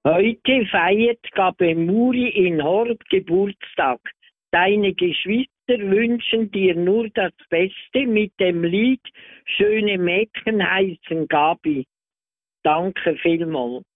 Heute feiert Gabe Muri in Horb Geburtstag. Deine Geschwister wünschen dir nur das Beste mit dem Lied Schöne Mädchen heißen Gabi. Danke vielmals.